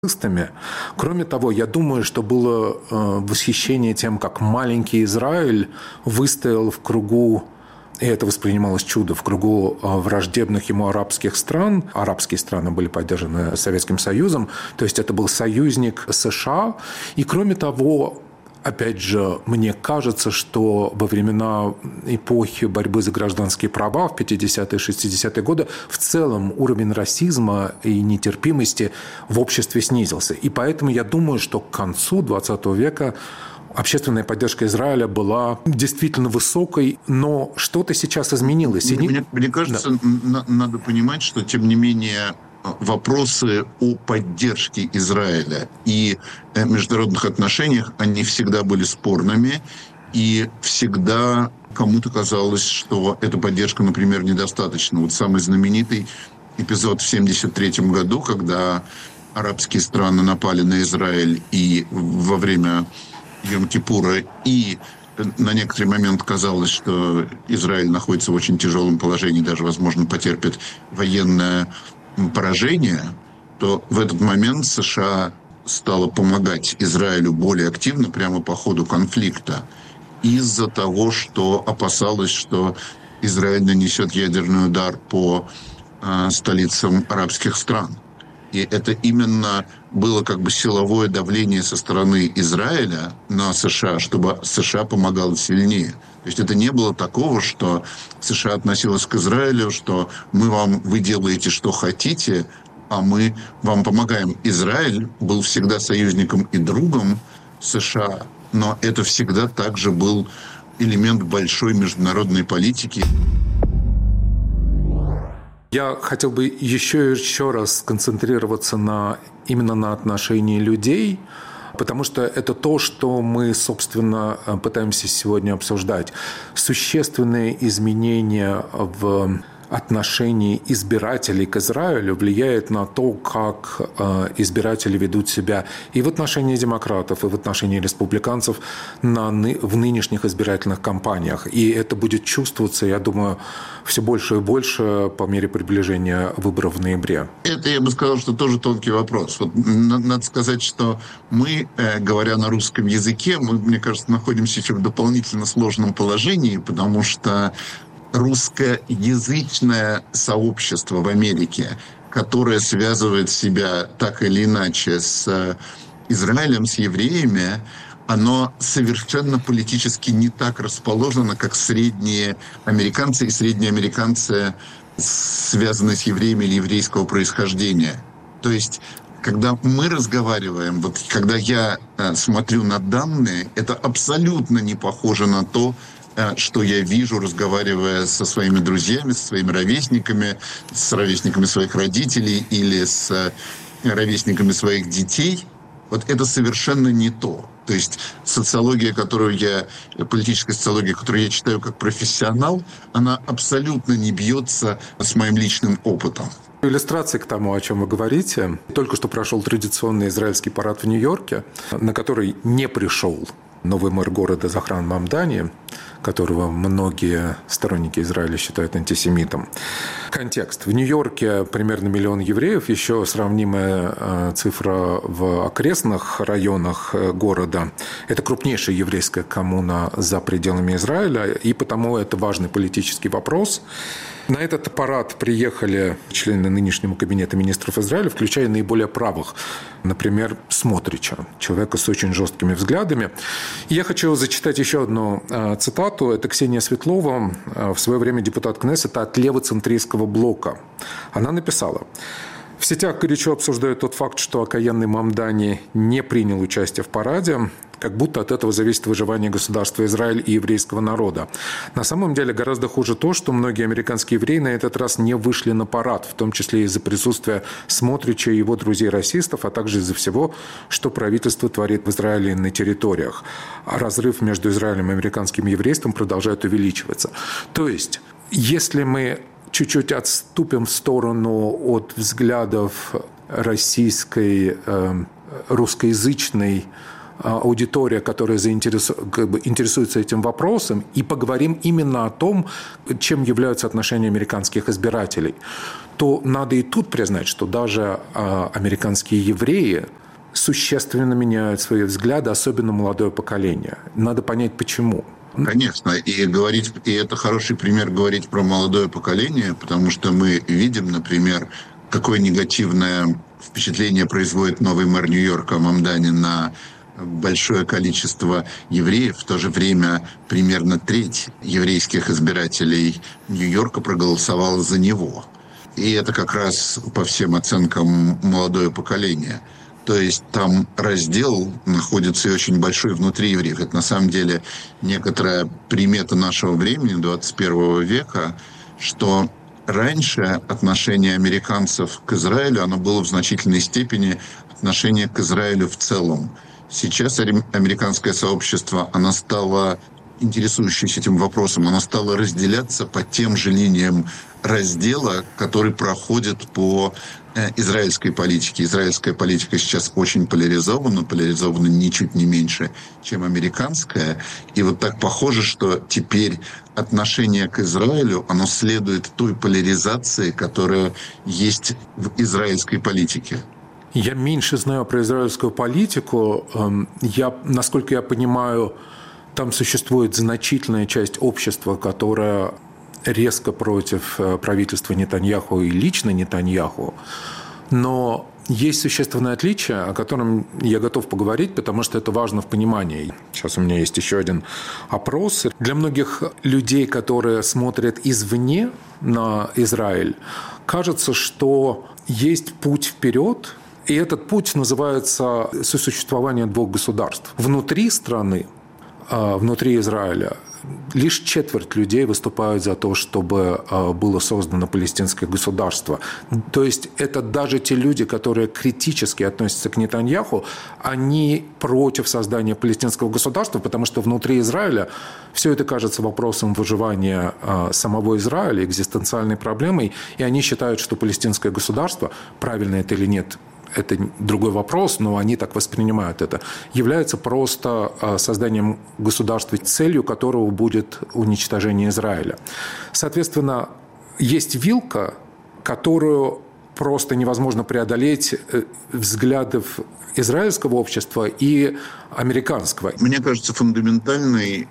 нацистами. Кроме того, я думаю, что было восхищение тем, как маленький Израиль выстоял в кругу, и это воспринималось чудо, в кругу враждебных ему арабских стран. Арабские страны были поддержаны Советским Союзом, то есть это был союзник США. И кроме того, опять же, мне кажется, что во времена эпохи борьбы за гражданские права в 50-е и 60-е годы в целом уровень расизма и нетерпимости в обществе снизился. И поэтому я думаю, что к концу XX века общественная поддержка Израиля была действительно высокой, но что-то сейчас изменилось. Мне кажется, надо понимать, что, тем не менее, вопросы о поддержке Израиля и международных отношениях, они всегда были спорными, и всегда кому-то казалось, что эта поддержка, например, недостаточна. Вот самый знаменитый эпизод в 1973 году, когда арабские страны напали на Израиль и во время Йом-Кипура, и на некоторый момент казалось, что Израиль находится в очень тяжелом положении, даже, возможно, потерпит военное поражение, то в этот момент США стала помогать Израилю более активно прямо по ходу конфликта из-за того, что опасалась, что Израиль нанесет ядерный удар по столицам арабских стран. И это именно было как бы силовое давление со стороны Израиля на США, чтобы США помогало сильнее. То есть это не было такого, что США относилась к Израилю, что вы делаете, что хотите, а мы вам помогаем. Израиль был всегда союзником и другом США, но это всегда также был элемент большой международной политики. Я хотел бы еще раз сконцентрироваться именно на отношении людей, потому что это то, что мы, собственно, пытаемся сегодня обсуждать. Существенные изменения в отношении избирателей к Израилю влияет на то, как избиратели ведут себя и в отношении демократов, и в отношении республиканцев в нынешних избирательных кампаниях. И это будет чувствоваться, я думаю, все больше и больше по мере приближения выборов в ноябре. Это, я бы сказал, что тоже тонкий вопрос. Вот надо сказать, что мы, говоря на русском языке, мне кажется, находимся еще в дополнительно сложном положении, потому что русскоязычное сообщество в Америке, которое связывает себя так или иначе с Израилем, с евреями, оно совершенно политически не так расположено, как средние американцы, и средние американцы связаны с евреями или еврейского происхождения. То есть, когда мы разговариваем, вот когда я смотрю на данные, это абсолютно не похоже на то, что я вижу, разговаривая со своими друзьями, со своими ровесниками, с ровесниками своих родителей или с ровесниками своих детей. Вот это совершенно не то. То есть политическая социология, которую я читаю как профессионал, она абсолютно не бьется с моим личным опытом. Иллюстрации к тому, о чем вы говорите. Только что прошел традиционный израильский парад в Нью-Йорке, на который не пришел новый мэр города Захран Мамдани, которого многие сторонники Израиля считают антисемитом. Контекст. В Нью-Йорке примерно 1 миллион евреев, еще сравнимая цифра в окрестных районах города. Это крупнейшая еврейская коммуна за пределами Израиля, и потому это важный политический вопрос. На этот парад приехали члены нынешнего кабинета министров Израиля, включая наиболее правых, например, Смотрича, человека с очень жесткими взглядами. И я хочу зачитать еще одну цитату. Это Ксения Светлова, в свое время депутат Кнессета от левоцентристского блока. Она написала: «В сетях горячо обсуждают тот факт, что окаянный Мамдани не принял участие в параде, как будто от этого зависит выживание государства Израиль и еврейского народа. На самом деле гораздо хуже то, что многие американские евреи на этот раз не вышли на парад, в том числе из-за присутствия Смотрича и его друзей-расистов, а также из-за всего, что правительство творит в Израиле на территориях. А разрыв между Израилем и американским еврейством продолжает увеличиваться». То есть, если мы чуть-чуть отступим в сторону от взглядов русскоязычной аудитория, которая интересуется этим вопросом, и поговорим именно о том, чем являются отношения американских избирателей, то надо и тут признать, что даже американские евреи существенно меняют свои взгляды, особенно молодое поколение. Надо понять, почему. Конечно, и это хороший пример говорить про молодое поколение, потому что мы видим, например, какое негативное впечатление производит новый мэр Нью-Йорка Мамдани на большое количество евреев. В то же время примерно треть еврейских избирателей Нью-Йорка проголосовала за него. И это как раз по всем оценкам молодое поколение. То есть там раздел находится и очень большой внутри евреев. Это на самом деле некоторая примета нашего времени, 21 века, что раньше отношение американцев к Израилю, оно было в значительной степени отношение к Израилю в целом. Сейчас американское сообщество, оно стало, интересующееся этим вопросом, оно стало разделяться по тем же линиям раздела, который проходит по израильской политике. Израильская политика сейчас очень поляризована ничуть не меньше, чем американская. И вот так похоже, что теперь отношение к Израилю, оно следует той поляризации, которая есть в израильской политике. Я меньше знаю про израильскую политику. Насколько я понимаю, там существует значительная часть общества, которая резко против правительства Нетаньяху и лично Нетаньяху. Но есть существенное отличие, о котором я готов поговорить, потому что это важно в понимании. Сейчас у меня есть еще один опрос. Для многих людей, которые смотрят извне на Израиль, кажется, что есть путь вперед, и этот путь называется сосуществование двух государств. Внутри страны, внутри Израиля, лишь четверть людей выступают за то, чтобы было создано палестинское государство. То есть это даже те люди, которые критически относятся к Нетаньяху, они против создания палестинского государства, потому что внутри Израиля все это кажется вопросом выживания самого Израиля, экзистенциальной проблемой, и они считают, что палестинское государство, правильно это или нет, это другой вопрос, но они так воспринимают это, является просто созданием государства, целью которого будет уничтожение Израиля. Соответственно, есть вилка, которую просто невозможно преодолеть взглядов израильского общества и американского. Мне кажется, фундаментальный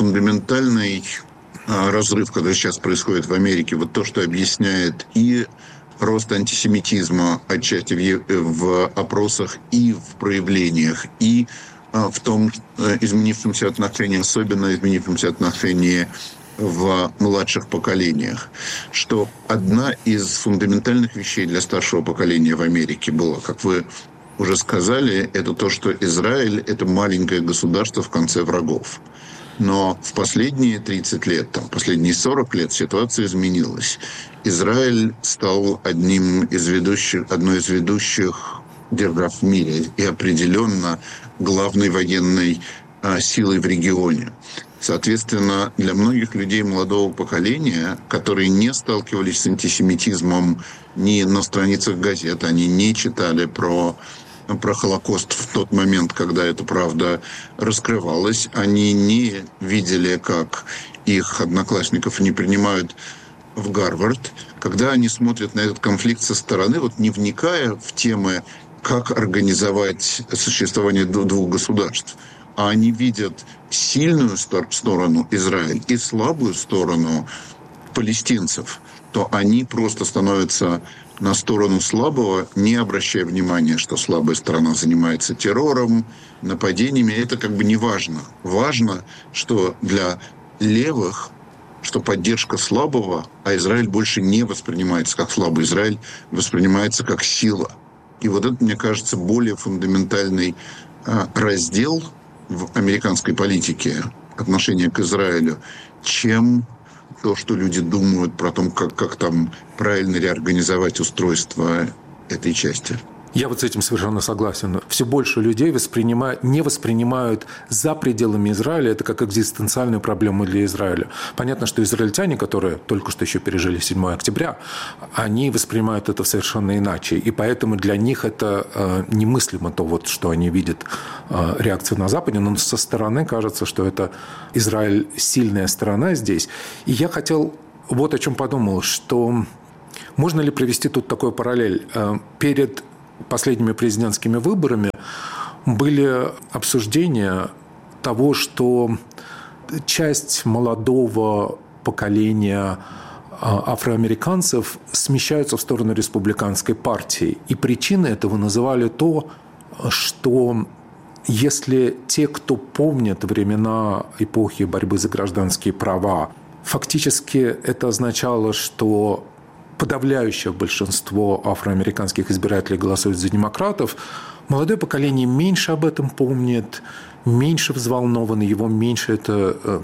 разрыв, который сейчас происходит в Америке, вот то, что объясняет и рост антисемитизма отчасти в опросах и в проявлениях, и в том изменившемся отношении, особенно изменившемся отношении в младших поколениях, что одна из фундаментальных вещей для старшего поколения в Америке была, как вы уже сказали, это то, что Израиль – это маленькое государство в конце врагов. Но в последние 30 лет, последние 40 лет ситуация изменилась. Израиль стал одной из ведущих держав в мире и определенно главной военной силой в регионе. Соответственно, для многих людей молодого поколения, которые не сталкивались с антисемитизмом ни на страницах газет, они не читали про Холокост в тот момент, когда эта правда раскрывалась, они не видели, как их одноклассников не принимают в Гарвард, когда они смотрят на этот конфликт со стороны, вот не вникая в темы, как организовать существование двух государств, а они видят сильную сторону Израиля и слабую сторону палестинцев, то они просто становятся на сторону слабого, не обращая внимания, что слабая сторона занимается террором, нападениями. Это как бы не важно. Важно, что для левых, что поддержка слабого, а Израиль больше не воспринимается как слабый, Израиль воспринимается как сила. И вот это, мне кажется, более фундаментальный раздел в американской политике отношения к Израилю, чем то, что люди думают про то, как там правильно реорганизовать устройство этой части. Я вот с этим совершенно согласен. Все больше людей не воспринимают за пределами Израиля это как экзистенциальную проблему для Израиля. Понятно, что израильтяне, которые только что еще пережили 7 октября, они воспринимают это совершенно иначе. И поэтому для них это немыслимо то, вот, что они видят реакцию на Западе. Но со стороны кажется, что это Израиль сильная сторона здесь. И я хотел вот о чем подумал, что можно ли провести тут такой параллель. Перед последними президентскими выборами были обсуждения того, что часть молодого поколения афроамериканцев смещаются в сторону республиканской партии. И причиной этого называли то, что если те, кто помнит времена эпохи борьбы за гражданские права, фактически это означало, что подавляющее большинство афроамериканских избирателей голосует за демократов, молодое поколение меньше об этом помнит, меньше взволновано, его меньше это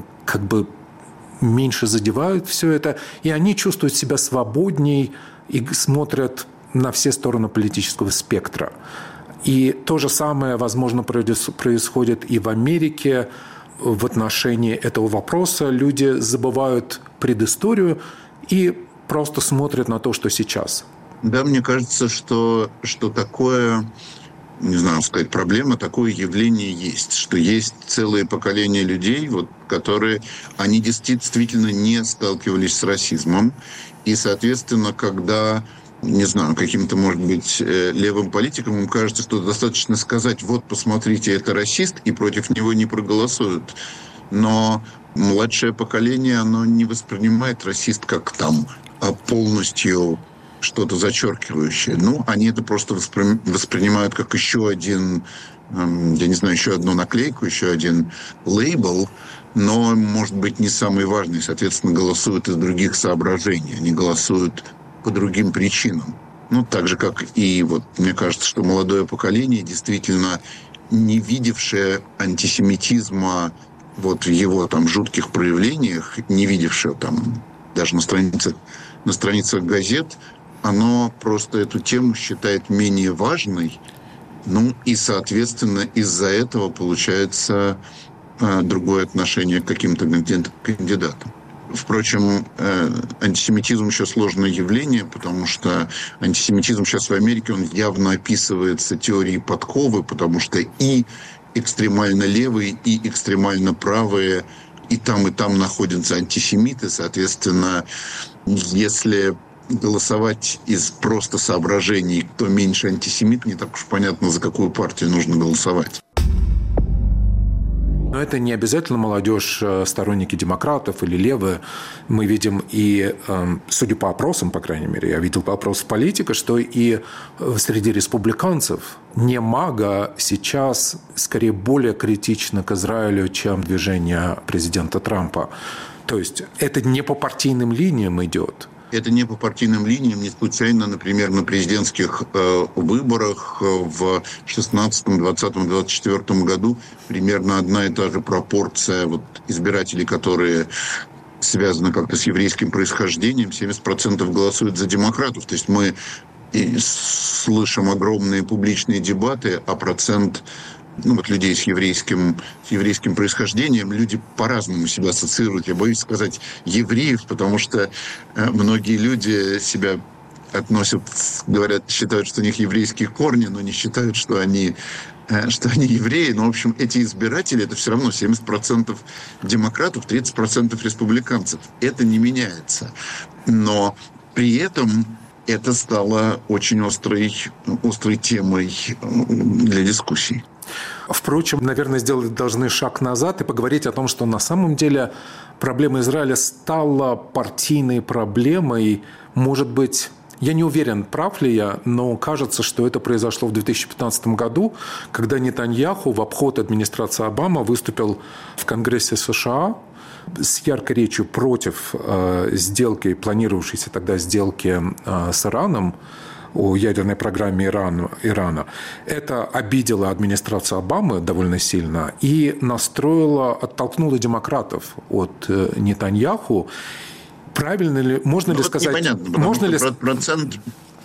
меньше задевают все это, и они чувствуют себя свободней и смотрят на все стороны политического спектра. И то же самое, возможно, происходит и в Америке в отношении этого вопроса. Люди забывают предысторию и просто смотрят на то, что сейчас. Да, мне кажется, что такое, не знаю, сказать, проблема, такое явление есть, что есть целые поколения людей, вот, которые, они действительно не сталкивались с расизмом, и, соответственно, когда, не знаю, каким-то, может быть, левым политикам им кажется, что достаточно сказать, вот, посмотрите, это расист, и против него не проголосуют. Но младшее поколение, оно не воспринимает расист как там полностью что-то зачеркивающее. Ну, они это просто воспринимают как еще один, я не знаю, еще одну наклейку, еще один лейбл, но, может быть, не самый важный. Соответственно, голосуют из других соображений. Они голосуют по другим причинам. Ну, так же, как и, вот, мне кажется, что молодое поколение, действительно не видевшее антисемитизма вот в его там жутких проявлениях, не видевшее там даже на страницах газет, оно просто эту тему считает менее важной. Ну и, соответственно, из-за этого получается другое отношение к каким-то кандидатам. Впрочем, антисемитизм еще сложное явление, потому что антисемитизм сейчас в Америке, он явно описывается теорией подковы, потому что и экстремально левые, и экстремально правые, и там находятся антисемиты. Соответственно, если голосовать из просто соображений, кто меньше антисемит, не так уж понятно, за какую партию нужно голосовать. Но это не обязательно молодежь, сторонники демократов или левые. Мы видим и, судя по опросам, по крайней мере, я видел по опросам политика, что и среди республиканцев немного сейчас скорее более критично к Израилю, чем движение президента Трампа. То есть это не по партийным линиям идет. Это не по партийным линиям. Не случайно, например, на президентских выборах в 2016, 2020, 2024 году примерно одна и та же пропорция вот, избирателей, которые связаны как-то с еврейским происхождением, 70% голосуют за демократов. То есть мы слышим огромные публичные дебаты, а процент людей с еврейским происхождением, люди по-разному себя ассоциируют. Я боюсь сказать евреев, потому что многие люди себя относят, говорят, считают, что у них еврейские корни, но не считают, что они евреи. Но, в общем, эти избиратели, это все равно 70% демократов, 30% республиканцев. Это не меняется. Но при этом это стало очень острой темой для дискуссий. Впрочем, наверное, сделать должны шаг назад и поговорить о том, что на самом деле проблема Израиля стала партийной проблемой. Может быть, я не уверен, прав ли я, но кажется, что это произошло в 2015 году, когда Нетаньяху в обход администрации Обамы выступил в Конгрессе США с яркой речью против сделки, планировавшейся тогда сделки с Ираном, о ядерной программе Ирана. Это обидело администрацию Обамы довольно сильно и оттолкнуло демократов от Нетаньяху. Правильно ли, можно ли сказать... Непонятно,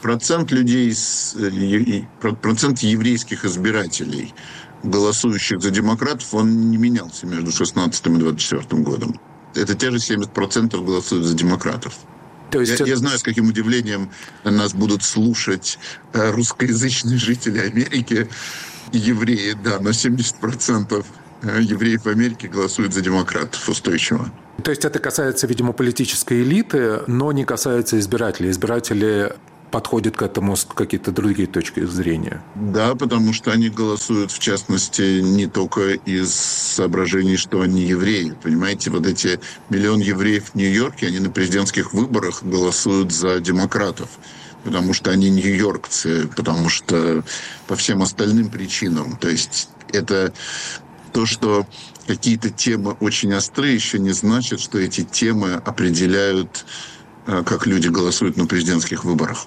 процент людей, процент еврейских избирателей, голосующих за демократов, он не менялся между 16 и 24 годом. Это те же 70% голосуют за демократов. То есть я знаю, с каким удивлением нас будут слушать русскоязычные жители Америки, евреи, да, но 70% евреев в Америке голосуют за демократов устойчиво. То есть это касается, видимо, политической элиты, но не касается избирателей. Избиратели подходят к этому с какие-то другие точки зрения. Да, потому что они голосуют, в частности, не только из соображений, что они евреи. Понимаете, вот эти 1 миллион евреев в Нью-Йорке, они на президентских выборах голосуют за демократов, потому что они нью-йоркцы, потому что по всем остальным причинам. То есть это то, что какие-то темы очень острые, еще не значит, что эти темы определяют, как люди голосуют на президентских выборах.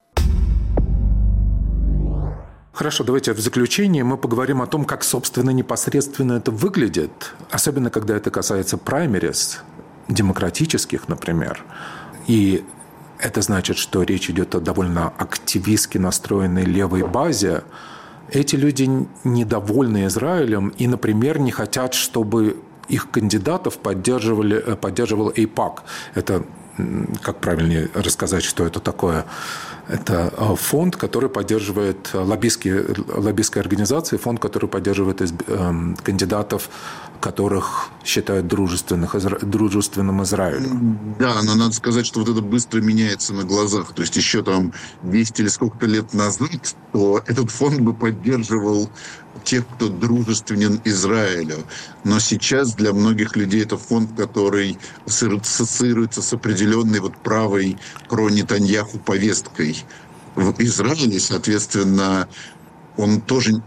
Хорошо, давайте в заключение мы поговорим о том, как, собственно, непосредственно это выглядит, особенно когда это касается праймерис, демократических, например. И это значит, что речь идет о довольно активистски настроенной левой базе. Эти люди недовольны Израилем и, например, не хотят, чтобы их кандидатов поддерживал AIPAC. Это, как правильнее рассказать, что это такое? Это фонд, который поддерживает лоббистские организации, фонд, который поддерживает кандидатов, которых считают дружественным Израилю. Да, но надо сказать, что вот это быстро меняется на глазах. То есть еще там 200 или сколько-то лет назад, то этот фонд бы поддерживал тех, кто дружественен Израилю. Но сейчас для многих людей это фонд, который ассоциируется с определенной вот правой про-Нетаньяху повесткой в Израиле. Соответственно, он тоже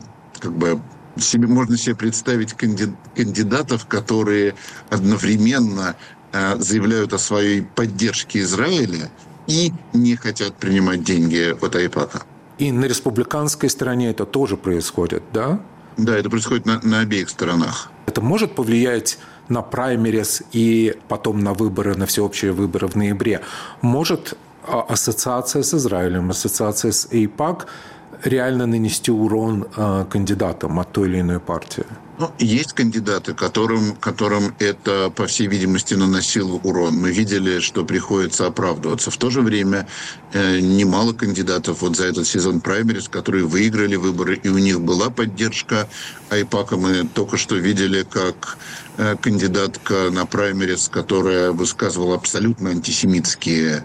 можно себе представить кандидатов, которые одновременно заявляют о своей поддержке Израиля и не хотят принимать деньги от AIPAC. И на республиканской стороне это тоже происходит, да? Да, это происходит на обеих сторонах. Это может повлиять на праймерис и потом на выборы, на всеобщие выборы в ноябре? Может ассоциация с Израилем, ассоциация с AIPAC реально нанести урон кандидатам от той или иной партии? Есть кандидаты, которым это, по всей видимости, наносило урон. Мы видели, что приходится оправдываться. В то же время немало кандидатов вот за этот сезон праймерис, которые выиграли выборы, и у них была поддержка AIPAC. Мы только что видели, как кандидатка на праймерис, которая высказывала абсолютно антисемитские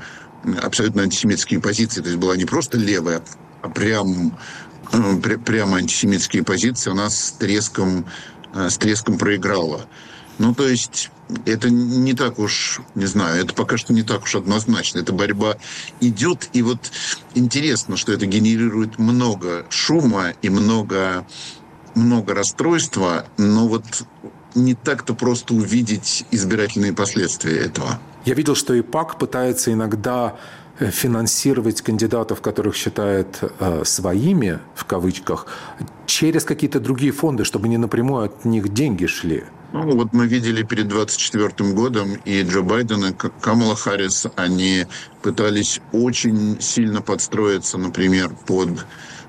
позиции, то есть была не просто левая, а прямо антисемитские позиции, она с треском проиграла. То есть это не так уж, не знаю, это пока что не так уж однозначно. Эта борьба идет, и вот интересно, что это генерирует много шума и много расстройства, но вот не так-то просто увидеть избирательные последствия этого. Я видел, что AIPAC пытается иногда финансировать кандидатов, которых считает своими, в кавычках, через какие-то другие фонды, чтобы не напрямую от них деньги шли. Вот мы видели перед 2024 годом и Джо Байден, и Камала Харрис, они пытались очень сильно подстроиться, например, под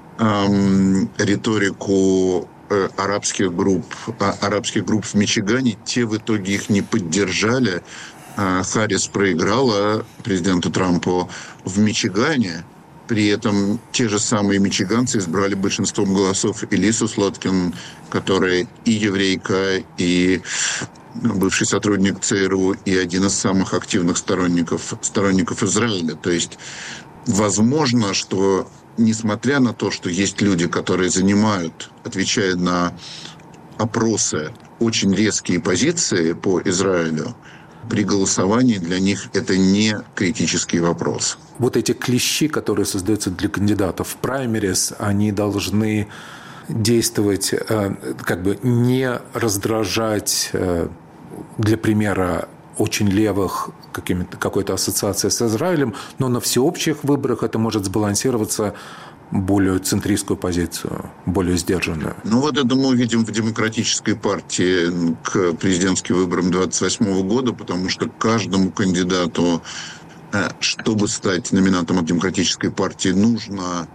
риторику арабских групп в Мичигане. Те в итоге их не поддержали. Харрис проиграла президенту Трампу в Мичигане. При этом те же самые мичиганцы избрали большинством голосов Элису Слоткин, которая и еврейка, и бывший сотрудник ЦРУ, и один из самых активных сторонников Израиля. То есть возможно, что несмотря на то, что есть люди, которые отвечая на опросы, очень резкие позиции по Израилю, при голосовании для них это не критический вопрос. Вот эти клещи, которые создаются для кандидатов в праймерис, они должны действовать, не раздражать, для примера, очень левых какой-то ассоциации с Израилем, но на всеобщих выборах это может сбалансироваться более центристскую позицию, более сдержанную. Это мы увидим в Демократической партии к президентским выборам 2028 года, потому что каждому кандидату чтобы стать номинантом от Демократической партии, нужно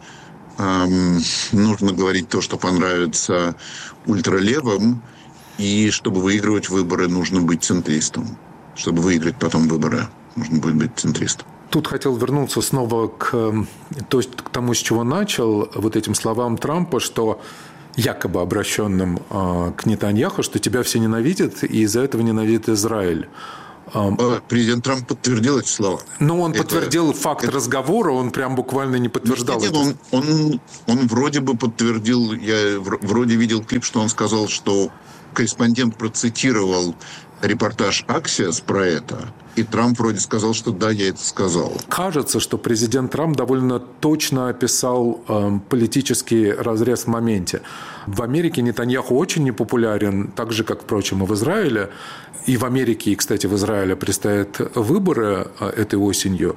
говорить то, что понравится ультралевым, и чтобы выигрывать выборы, нужно быть центристом. Чтобы выиграть потом выборы, нужно будет быть центристом. Тут хотел вернуться снова к тому, с чего начал, вот этим словам Трампа, что якобы обращенным к Нетаньяху, что тебя все ненавидят, и из-за этого ненавидит Израиль. Президент Трамп подтвердил эти слова. Но он подтвердил факт разговора, он прям буквально не подтверждал. Нет, он вроде бы подтвердил, я вроде видел клип, что он сказал, что корреспондент процитировал репортаж Axios про это, и Трамп вроде сказал, что да, я это сказал. Кажется, что президент Трамп довольно точно описал политический разрез в моменте. В Америке Нетаньяху очень непопулярен, так же, как, впрочем, и в Израиле. И в Америке, и, кстати, в Израиле предстоят выборы этой осенью.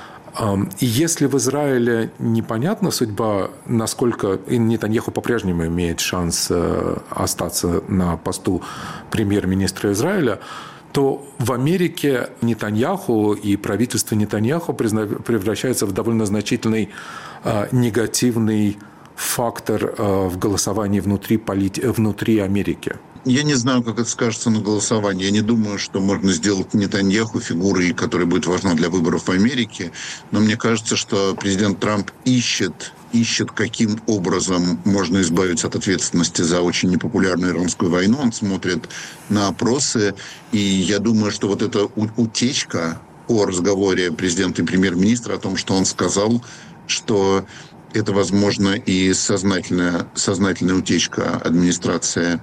И если в Израиле непонятна судьба, насколько Нетаньяху по-прежнему имеет шанс остаться на посту премьер-министра Израиля, то в Америке Нетаньяху и правительство Нетаньяху превращается в довольно значительный негативный фактор в голосовании внутри Америки. Я не знаю, как это скажется на голосовании. Я не думаю, что можно сделать Нетаньяху фигурой, которая будет важна для выборов в Америке. Но мне кажется, что президент Трамп ищет, каким образом можно избавиться от ответственности за очень непопулярную иранскую войну. Он смотрит на опросы. И я думаю, что вот эта утечка о разговоре президента и премьер-министра о том, что он сказал, что это, возможно, и сознательная утечка администрации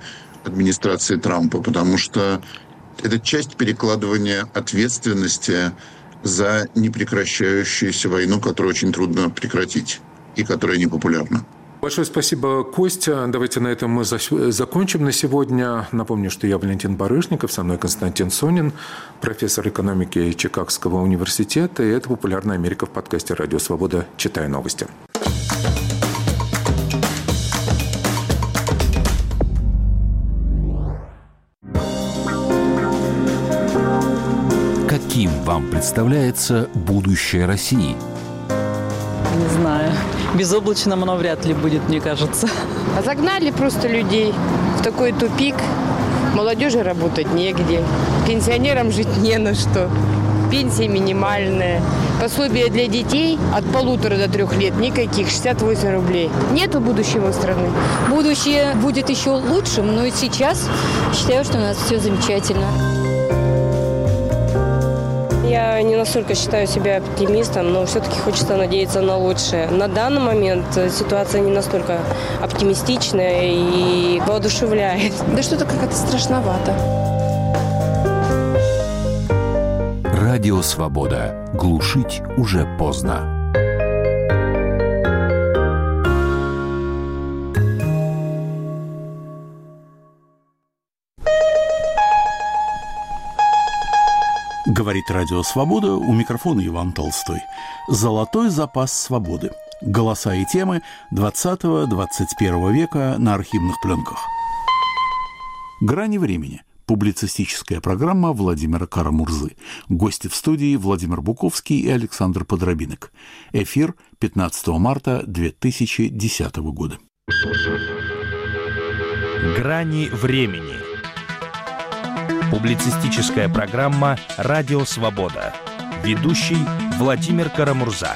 Трампа, потому что это часть перекладывания ответственности за непрекращающуюся войну, которую очень трудно прекратить и которая непопулярна. Большое спасибо, Костя. Давайте на этом мы закончим на сегодня. Напомню, что я Валентин Барышников, со мной Константин Сонин, профессор экономики Чикагского университета. И это «Популярная Америка» в подкасте «Радио Свобода. Читаю новости». Каким вам представляется будущее России? Не знаю. Безоблачным оно вряд ли будет, мне кажется. Загнали просто людей в такой тупик. Молодежи работать негде. Пенсионерам жить не на что. Пенсия минимальная. Пособие для детей от 1,5 до 3 лет никаких, 68 рублей. Нету будущего страны. Будущее будет еще лучшим, но и сейчас считаю, что у нас все замечательно. Я не настолько считаю себя оптимистом, но все-таки хочется надеяться на лучшее. На данный момент ситуация не настолько оптимистичная и воодушевляет. Да что-то как-то страшновато. Радио «Свобода». Глушить уже поздно. Говорит Радио Свобода, у микрофона Иван Толстой. Золотой запас свободы. Голоса и темы 20-21 века на архивных пленках. «Грани времени». Публицистическая программа Владимира Кара-Мурзы. Гости в студии Владимир Буковский и Александр Подробинок. Эфир 15 марта 2010 года. «Грани времени». Публицистическая программа «Радио Свобода». Ведущий Владимир Кара-Мурза.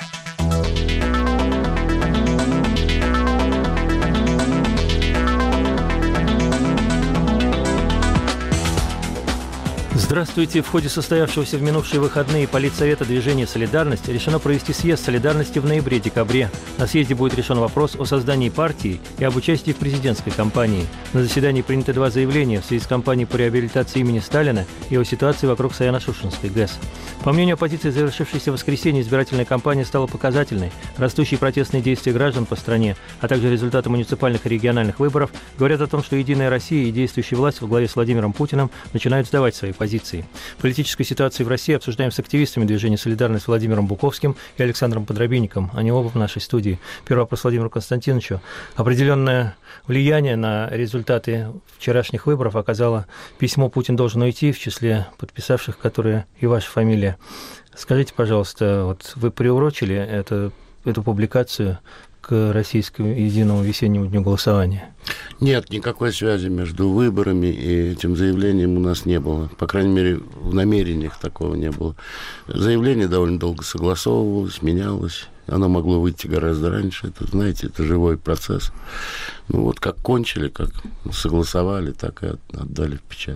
Здравствуйте. В ходе состоявшегося в минувшие выходные Политсовета движения «Солидарность» решено провести съезд «Солидарности» в ноябре-декабре. На съезде будет решен вопрос о создании партии и об участии в президентской кампании. На заседании приняты 2 заявления в связи с кампанией по реабилитации имени Сталина и о ситуации вокруг Саяно-Шушенской ГЭС. По мнению оппозиции, завершившаяся в воскресенье избирательная кампания стала показательной. Растущие протестные действия граждан по стране, а также результаты муниципальных и региональных выборов говорят о том, что «Единая Россия» и действующая власть во главе с Владимиром Путиным начинают сдавать свои позиции. позиций. Политическую ситуацию в России обсуждаем с активистами движения «Солидарность» Владимиром Буковским и Александром Подробинником. Они оба в нашей студии. Первый вопрос Владимиру Константиновичу. Определенное влияние на результаты вчерашних выборов оказало письмо «Путин должен уйти», в числе подписавших, которые и ваша фамилия. Скажите, пожалуйста, вот вы приурочили эту публикацию к российскому единому весеннему дню голосования? Нет, никакой связи между выборами и этим заявлением у нас не было. По крайней мере, в намерениях такого не было. Заявление довольно долго согласовывалось, менялось. Оно могло выйти гораздо раньше. Это, знаете, это живой процесс. Ну вот как кончили, как согласовали, так и отдали в печать.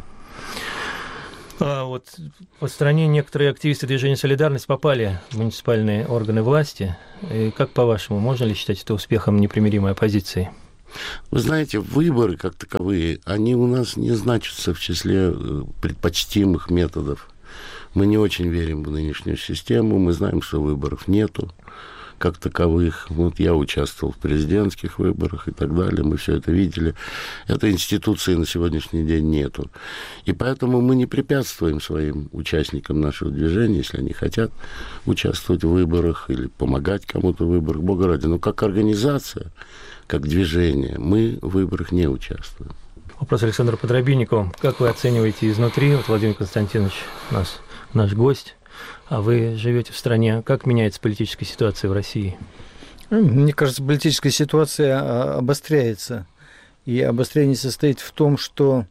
Вот по стране некоторые активисты движения «Солидарность» попали в муниципальные органы власти. И как по-вашему, можно ли считать это успехом непримиримой оппозиции? Вы знаете, выборы как таковые, они у нас не значатся в числе предпочтимых методов. Мы не очень верим в нынешнюю систему, мы знаем, что выборов нету как таковых. Вот я участвовал в президентских выборах и так далее, мы все это видели. Этой институции на сегодняшний день нету. И поэтому мы не препятствуем своим участникам нашего движения, если они хотят участвовать в выборах или помогать кому-то в выборах, Бога ради. Но как организация, как движение, мы в выборах не участвуем. Вопрос Александру Подробиннику. Как вы оцениваете изнутри, вот Владимир Константинович у нас наш гость, а вы живете в стране, как меняется политическая ситуация в России? Мне кажется, политическая ситуация обостряется. И обострение состоит в том, что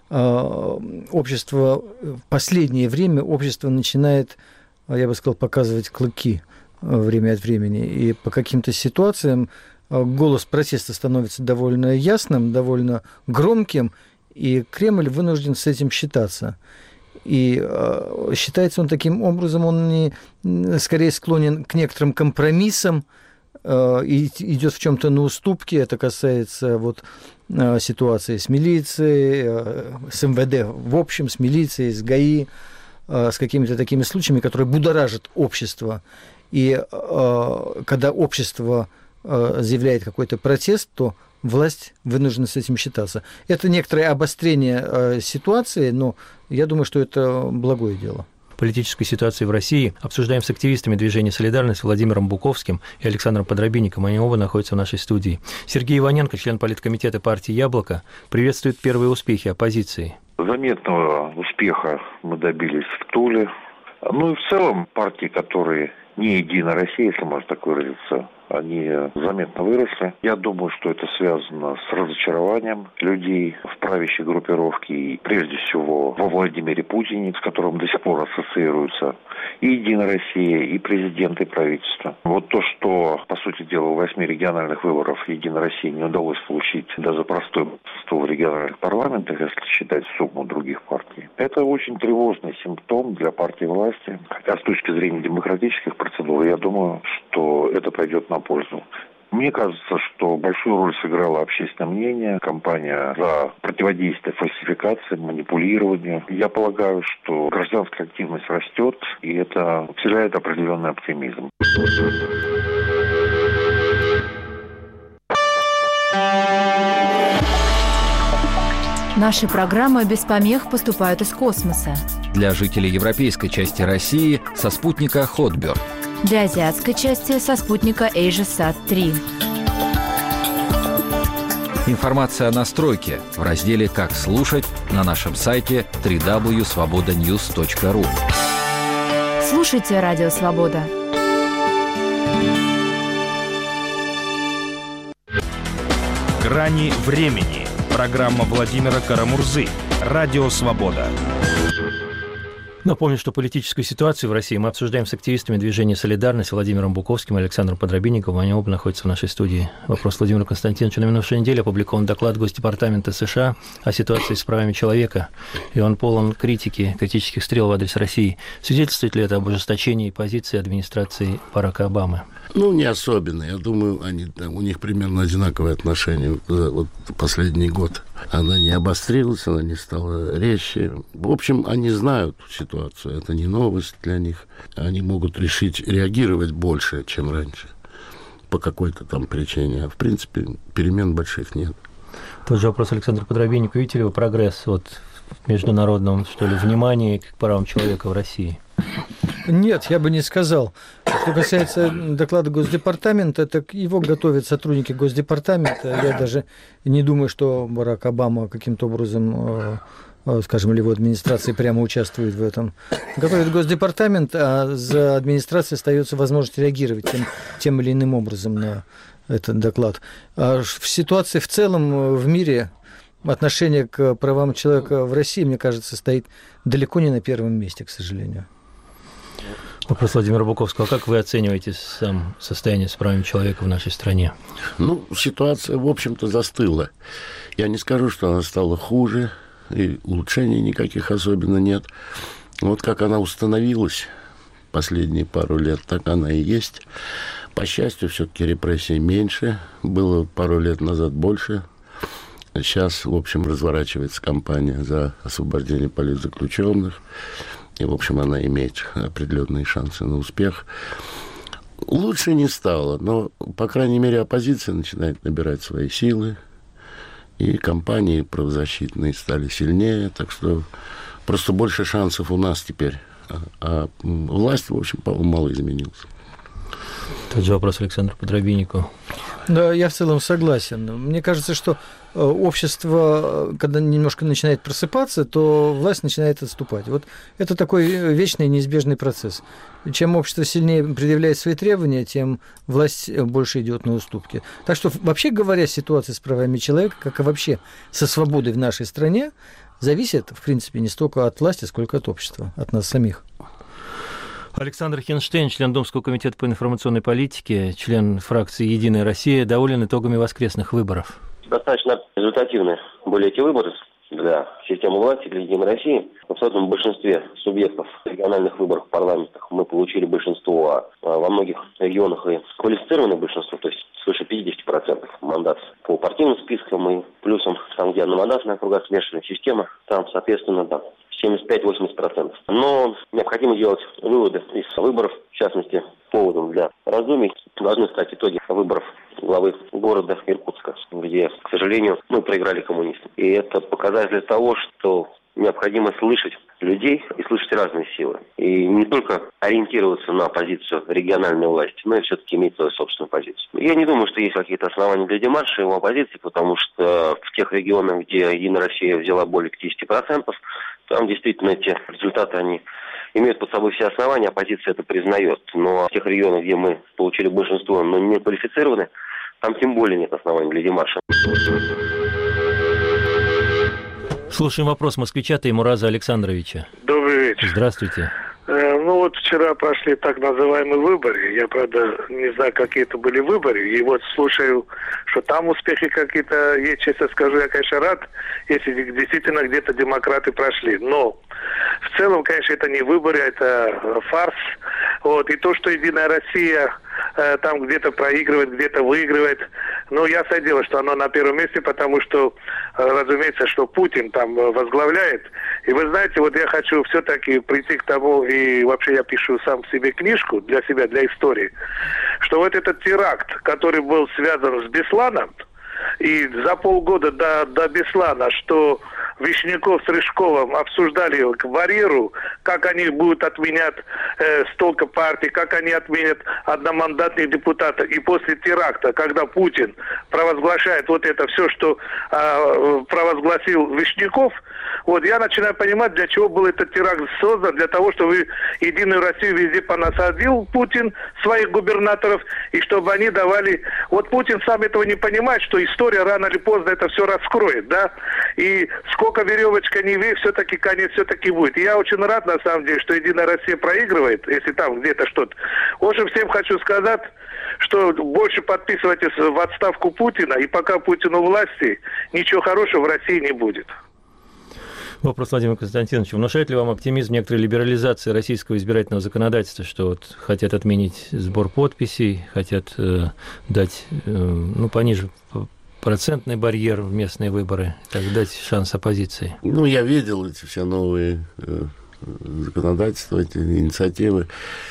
общество в последнее время начинает, я бы сказал, показывать клыки время от времени. И по каким-то ситуациям голос протеста становится довольно ясным, довольно громким, и Кремль вынужден с этим считаться. И считается он таким образом, он скорее склонен к некоторым компромиссам и идет в чем-то на уступки. Это касается ситуации с милицией, с МВД в общем, с милицией, с ГАИ, с какими-то такими случаями, которые будоражат общество. И когда общество заявляет какой-то протест, то власть вынуждена с этим считаться. Это некоторое обострение ситуации, но я думаю, что это благое дело. Политической ситуации в России обсуждаем с активистами движения «Солидарность» Владимиром Буковским и Александром Подробинником. Они оба находятся в нашей студии. Сергей Иваненко, член политкомитета партии «Яблоко», приветствует первые успехи оппозиции. Заметного успеха мы добились в Туле. Ну и в целом партии, которые не «Единая Россия», если можно так выразиться, они заметно выросли. Я думаю, что это связано с разочарованием людей в правящей группировке, и прежде всего во Владимире Путине, с которым до сих пор ассоциируются и «Единая Россия», и президент, и правительство. Вот то, что, по сути дела, у 8 региональных выборов «Единой России» не удалось получить даже простое большинство в региональных парламентах, если считать сумму других партий, это очень тревожный симптом для партии власти. Хотя с точки зрения демократических процедур, я думаю, что это пойдет на пользу. Мне кажется, что большую роль сыграло общественное мнение, кампания за противодействие фальсификации, манипулированию. Я полагаю, что гражданская активность растет, и это вселяет определенный оптимизм. Наши программы без помех поступают из космоса. Для жителей европейской части России со спутника Hotbird. Для азиатской части со спутника AsiaSat-3. Информация о настройке в разделе «Как слушать» на нашем сайте www.svobodanews.ru. Слушайте Радио Свобода. «Грани времени». Программа Владимира Карамурзы. Радио Свобода. Напомню, что политическую ситуацию в России мы обсуждаем с активистами движения «Солидарность» Владимиром Буковским и Александром Подробинниковым. Они оба находятся в нашей студии. Вопрос Владимиру Константиновичу. На минувшей неделе опубликован доклад Госдепартамента США о ситуации с правами человека. И он полон критики, критических стрел в адрес России. Свидетельствует ли это об ужесточении позиции администрации Барака Обамы? Не особенно. Я думаю, у них примерно одинаковые отношения за последний год. Она не обострилась, она не стала резче. В общем, они знают ситуацию. Это не новость для них. Они могут решить реагировать больше, чем раньше, по какой-то там причине. А в принципе, перемен больших нет. Тот же вопрос Александру Подробиннику. Видите ли вы прогресс в международном, что ли, внимании к правам человека в России? Нет, я бы не сказал. Что касается доклада Госдепартамента, так его готовят сотрудники Госдепартамента. Я даже не думаю, что Барак Обама каким-то образом, скажем, или его администрация прямо участвует в этом. Готовит Госдепартамент, а за администрацией остается возможность реагировать тем или иным образом на этот доклад. А в ситуации в целом в мире отношение к правам человека в России, мне кажется, стоит далеко не на первом месте, к сожалению. Вопрос Владимира Буковского. Как вы оцениваете сам состояние с правами человека в нашей стране? Ну, ситуация, в общем-то, застыла. Я не скажу, что она стала хуже, и улучшений никаких особенно нет. Вот как она установилась последние пару лет, так она и есть. По счастью, все-таки репрессий меньше. Было пару лет назад больше. Сейчас, в общем, разворачивается кампания за освобождение политзаключенных. И, в общем, она имеет определенные шансы на успех. Лучше не стало, но, по крайней мере, оппозиция начинает набирать свои силы. И кампании правозащитные стали сильнее. Так что просто больше шансов у нас теперь. А власть, в общем, мало изменилась. Тот же вопрос Александру Подробиннику. Да, я в целом согласен. Мне кажется, что общество, когда немножко начинает просыпаться, то власть начинает отступать. Вот это такой вечный неизбежный процесс. Чем общество сильнее предъявляет свои требования, тем власть больше идет на уступки. Так что, вообще говоря, ситуация с правами человека, как и вообще со свободой в нашей стране, зависит, в принципе, не столько от власти, сколько от общества, от нас самих. Александр Хинштейн, член Думского комитета по информационной политике, член фракции «Единая Россия», доволен итогами воскресных выборов. Достаточно результативны были эти выборы для системы власти, для «Единой России». В абсолютном большинстве субъектов региональных выборов в парламентах мы получили большинство, а во многих регионах и квалифицированное большинство, то есть свыше 50% мандатов по партийным спискам и плюсом там, где одномандатная округа, смешанная система, там, соответственно, да, 75-80%. Но необходимо делать выводы из выборов, в частности, поводом для раздумий должны стать итоги выборов главы города Иркутска, где, к сожалению, мы проиграли коммунистам. И это показатель того, что необходимо слышать людей и слышать разные силы. И не только ориентироваться на позицию региональной власти, но и все-таки иметь свою собственную позицию. Я не думаю, что есть какие-то основания для демарша его оппозиции, потому что в тех регионах, где «Единая Россия» взяла более 50%, там действительно эти результаты, они имеют под собой все основания, оппозиция это признает. Но в тех регионах, где мы получили большинство, но не квалифицированы, там тем более нет оснований для демарша. Слушаем вопрос москвича Таймураза Александровича. Добрый вечер. Здравствуйте. Ну вот вчера прошли так называемые выборы. Я, правда, не знаю, какие это были выборы. И вот слушаю, что там успехи какие-то есть. Честно скажу, я, конечно, рад, если действительно где-то демократы прошли. Но в целом, конечно, это не выборы, это фарс. Вот. И то, что «Единая Россия» там где-то проигрывает, где-то выигрывает. Но ясное дело, что оно на первом месте, потому что, разумеется, что Путин там возглавляет. И вы знаете, вот я хочу все-таки прийти к тому, и вообще я пишу сам себе книжку для себя, для истории, что вот этот теракт, который был связан с Бесланом, и за полгода до Беслана, что Вишняков с Рыжковым обсуждали барьеру, как они будут отменять столько партий, как они отменят одномандатных депутатов. И после теракта, когда Путин провозглашает вот это все, что провозгласил Вишняков, вот я начинаю понимать, для чего был этот теракт создан, для того, чтобы «Единую Россию» везде понасадил Путин своих губернаторов, и чтобы они давали... Вот Путин сам этого не понимает, что история рано или поздно это все раскроет, да, и сколько веревочка не вей, все-таки конец все-таки будет. И я очень рад, на самом деле, что «Единая Россия» проигрывает, если там где-то что-то. В общем, всем хочу сказать, что больше подписывайтесь в отставку Путина, и пока Путин у власти, ничего хорошего в России не будет. Вопрос Владимиру Константиновичу. Внушает ли вам оптимизм некоторой либерализации российского избирательного законодательства, что вот хотят отменить сбор подписей, хотят дать пониже процентный барьер в местные выборы, так дать шанс оппозиции? Ну, я видел эти все новые законодательства, эти инициативы.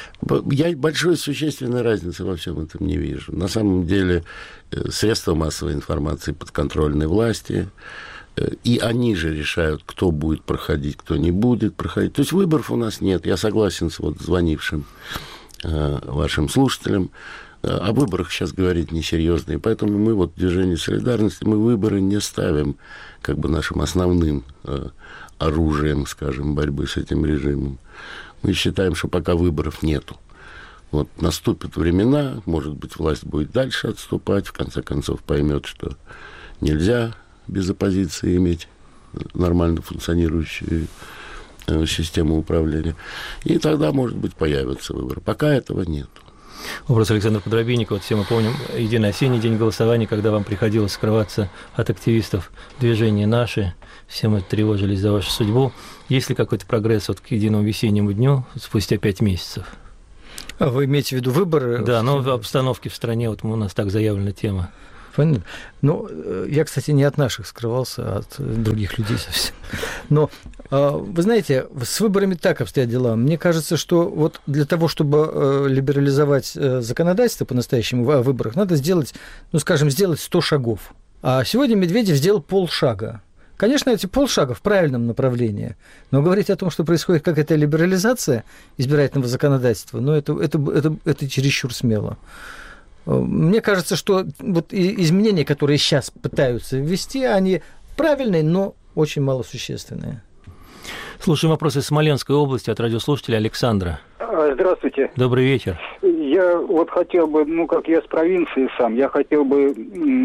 Я большой существенной разницы во всем этом не вижу. На самом деле средства массовой информации подконтрольной власти, И они же решают, кто будет проходить, кто не будет проходить. То есть выборов у нас нет. Я согласен с вот звонившим вашим слушателям. О выборах сейчас говорить несерьезно. И поэтому мы вот в движении солидарности, мы выборы не ставим как бы нашим основным оружием, скажем, борьбы с этим режимом. Мы считаем, что пока выборов нету. Вот наступят времена, может быть, власть будет дальше отступать, в конце концов поймет, что нельзя без оппозиции иметь нормально функционирующую систему управления. И тогда, может быть, появятся выборы. Пока этого нет. Вопрос Александра Подробинникова. Вот все мы помним единый осенний день голосования, когда вам приходилось скрываться от активистов движения «Наши». Все мы тревожились за вашу судьбу. Есть ли какой-то прогресс вот к единому весеннему дню спустя 5 месяцев? А вы имеете в виду выборы? Да, но в обстановке в стране, вот у нас так заявлена тема. Понятно. Ну, я, кстати, не от наших скрывался, а от других людей совсем. Но, вы знаете, с выборами так обстоят дела. Мне кажется, что вот для того, чтобы либерализовать законодательство по-настоящему о выборах, надо сделать, ну, скажем, сделать 100 шагов. А сегодня Медведев сделал полшага. Конечно, эти полшага в правильном направлении, но говорить о том, что происходит какая-то либерализация избирательного законодательства, ну, это чересчур смело. Мне кажется, что вот изменения, которые сейчас пытаются ввести, они правильные, но очень малосущественные. Слушаем вопросы из Смоленской области от радиослушателя Александра. Здравствуйте. Добрый вечер. Я вот хотел бы, ну, как я с провинции сам, я хотел бы,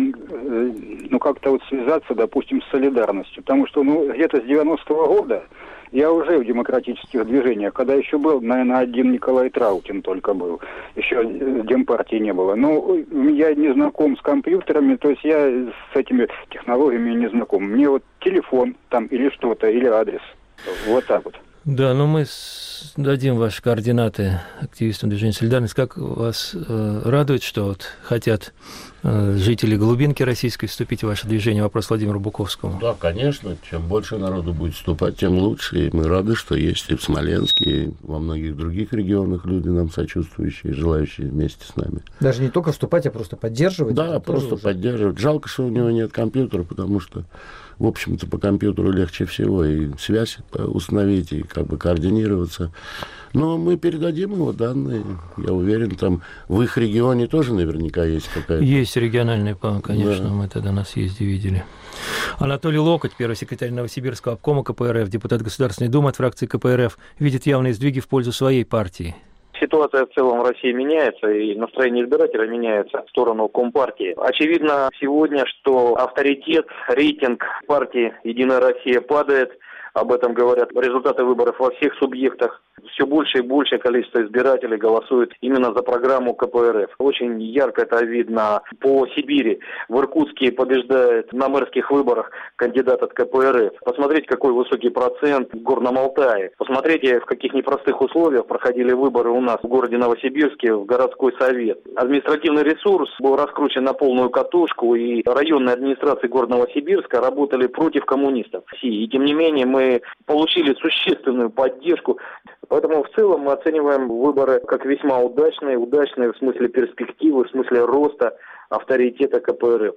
ну, как-то вот связаться, допустим, с солидарностью. Потому что, ну, где-то с 90-го года я уже в демократических движениях, когда еще был, наверное, один Николай Траутин только был, еще Демпартии не было. Ну, я не знаком с компьютерами, то есть я с этими технологиями не знаком. Мне вот телефон там или что-то, или адрес. Вот так вот. Да, но мы дадим ваши координаты активистам движения «Солидарность». Как вас радует, что вот хотят жители глубинки российской вступить в ваше движение? Вопрос Владимиру Буковскому. Да, конечно. Чем больше народу будет вступать, тем лучше. И мы рады, что есть и в Смоленске, и во многих других регионах люди нам сочувствующие, желающие вместе с нами. Даже не только вступать, а просто поддерживать? Да, просто поддерживать. Жалко, что у него нет компьютера, потому что, в общем-то, по компьютеру легче всего и связь установить, и как бы координироваться. Но мы передадим его данные, я уверен, там в их регионе тоже наверняка есть какая-то... Есть региональный план, конечно, да. Мы тогда на съезде видели. Анатолий Локоть, первый секретарь Новосибирского обкома КПРФ, депутат Государственной Думы от фракции КПРФ, видит явные сдвиги в пользу своей партии. Ситуация в целом в России меняется, и настроение избирателя меняется в сторону Компартии. Очевидно сегодня, что авторитет, рейтинг партии «Единая Россия» падает. Об этом говорят результаты выборов во всех субъектах. Все больше и большее количество избирателей голосует именно за программу КПРФ. Очень ярко это видно по Сибири. В Иркутске побеждает на мэрских выборах кандидат от КПРФ. Посмотрите, какой высокий процент в Горном Алтае. Посмотрите, в каких непростых условиях проходили выборы у нас в городе Новосибирске, в городской совет. Административный ресурс был раскручен на полную катушку, и районные администрации города Новосибирска работали против коммунистов. И тем не менее мы получили существенную поддержку. Поэтому в целом мы оцениваем выборы как весьма удачные в смысле перспективы, в смысле роста авторитета КПРФ.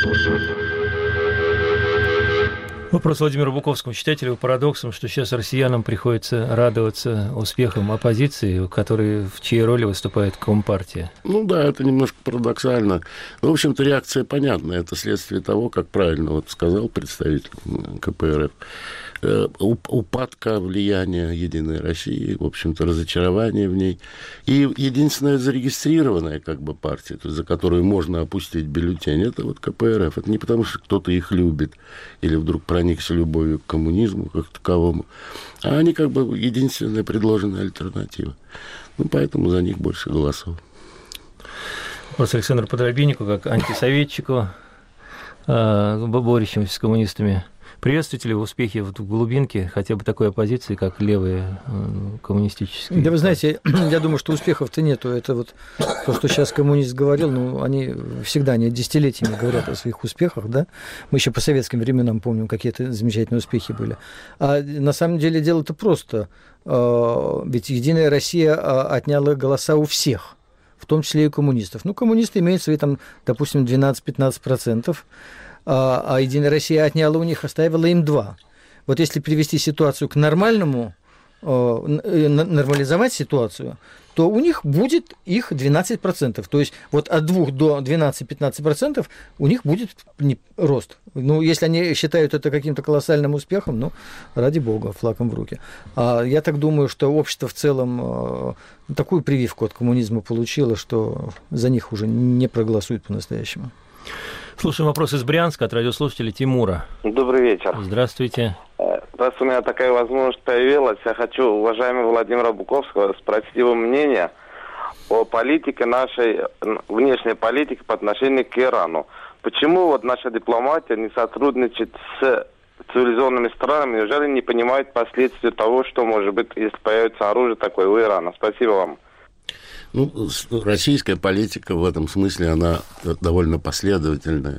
Вопрос Владимиру Буковскому. Считаете ли вы парадоксом, что сейчас россиянам приходится радоваться успехам оппозиции, в чьей роли выступает Компартия? Ну да, это немножко парадоксально. В общем-то, реакция понятна. Это следствие того, как правильно вот сказал представитель КПРФ. Упадка влияния «Единой России», в общем-то, разочарование в ней. И единственная зарегистрированная как бы партия, то есть за которую можно опустить бюллетень, это вот КПРФ. Это не потому, что кто-то их любит или вдруг проникся любовью к коммунизму как таковому, а они как бы единственная предложенная альтернатива. Ну, поэтому за них больше голосов. Вопрос Александру Подробиннику, как антисоветчику, борющемуся с коммунистами. Приветствуете ли вы успехи в глубинке хотя бы такой оппозиции, как левые коммунистические? Да вы знаете, я думаю, что успехов-то нету. Это вот то, что сейчас коммунист говорил, ну, они десятилетиями говорят о своих успехах, да? Мы еще по советским временам помним, какие-то замечательные успехи были. А на самом деле дело-то просто. Ведь «Единая Россия» отняла голоса у всех, в том числе и коммунистов. Ну, коммунисты имеют свои, там, допустим, 12-15%. а «Единая Россия» отняла у них, оставила им 2. Вот если привести ситуацию к нормальному, нормализовать ситуацию, то у них будет их 12%. То есть вот от 2 до 12-15% у них будет рост. Ну, если они считают это каким-то колоссальным успехом, ну, ради бога, флагом в руки. А я так думаю, что общество в целом такую прививку от коммунизма получило, что за них уже не проголосуют по-настоящему. Слушаем вопрос из Брянска от радиослушателя Тимура. Добрый вечер. Здравствуйте. Раз у меня такая возможность появилась, я хочу уважаемого Владимира Буковского спросить его мнение о политике нашей, внешней политике по отношению к Ирану. Почему вот наша дипломатия не сотрудничает с цивилизованными странами, неужели не понимает последствия того, что может быть, если появится оружие такое у Ирана? Спасибо вам. Ну, российская политика в этом смысле, она довольно последовательная.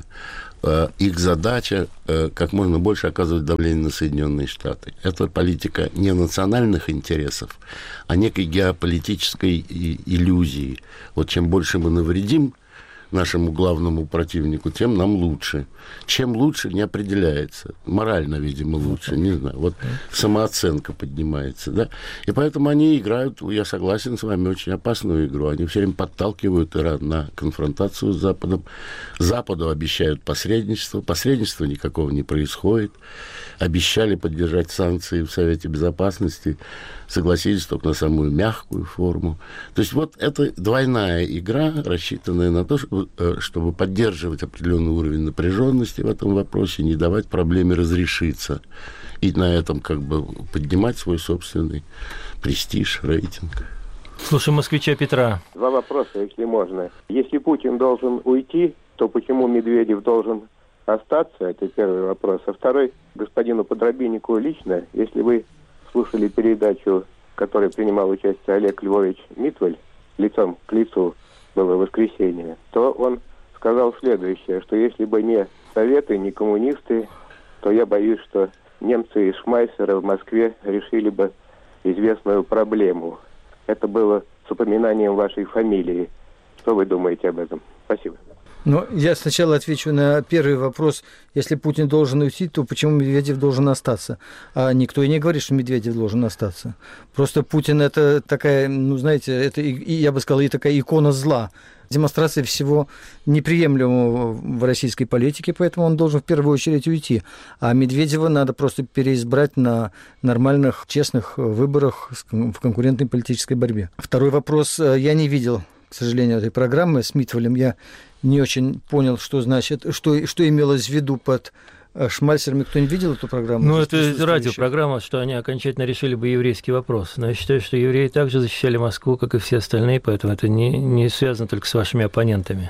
Их задача как можно больше оказывать давление на Соединенные Штаты. Это политика не национальных интересов, а некой геополитической иллюзии. Вот чем больше мы навредим нашему главному противнику, тем нам лучше. Чем лучше, не определяется. Морально, видимо, лучше, не знаю. Вот самооценка поднимается, да. И поэтому они играют, я согласен с вами, очень опасную игру. Они все время подталкивают Иран на конфронтацию с Западом. Западу обещают посредничество. Посредничества никакого не происходит. Обещали поддержать санкции в Совете Безопасности. Согласились только на самую мягкую форму. То есть вот это двойная игра, рассчитанная на то, чтобы поддерживать определенный уровень напряженности в этом вопросе, не давать проблеме разрешиться. И на этом как бы поднимать свой собственный престиж, рейтинг. Слушаем москвича Петра. 2 вопроса, если можно. Если Путин должен уйти, то почему Медведев должен остаться? Это первый вопрос. А второй, господину Подробиннику лично, если вы слушали передачу, в которой принимал участие Олег Львович Митваль, лицом к лицу было воскресенье, то он сказал следующее, что если бы не Советы, не коммунисты, то я боюсь, что немцы из Шмайсера в Москве решили бы известную проблему. Это было с упоминанием вашей фамилии. Что вы думаете об этом? Спасибо. Ну, я сначала отвечу на первый вопрос. Если Путин должен уйти, то почему Медведев должен остаться? А никто и не говорит, что Медведев должен остаться. Просто Путин – это такая, ну, знаете, это, я бы сказал, и такая икона зла. Демонстрация всего неприемлемого в российской политике, поэтому он должен в первую очередь уйти. А Медведева надо просто переизбрать на нормальных, честных выборах в конкурентной политической борьбе. Второй вопрос. Я не видел, к сожалению, этой программы с Митвалем. Я не очень понял, что значит, что имелось в виду под Шмайсером. Кто не видел эту программу? Ну, это радиопрограмма, что они окончательно решили бы еврейский вопрос. Но я считаю, что евреи также защищали Москву, как и все остальные, поэтому это не связано только с вашими оппонентами.